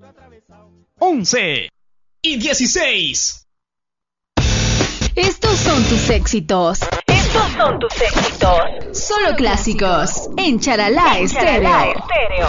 11 y 16. Estos son tus éxitos. Estos son tus éxitos. Solo clásicos en Charalá Estéreo.